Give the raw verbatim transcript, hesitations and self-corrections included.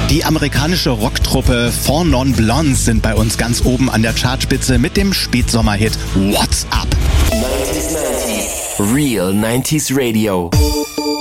Die amerikanische Rocktruppe Four Non Blondes sind bei uns ganz oben an der Chartspitze mit dem Spätsommerhit What's Up? neunzig neunzig Real neunziger Radio.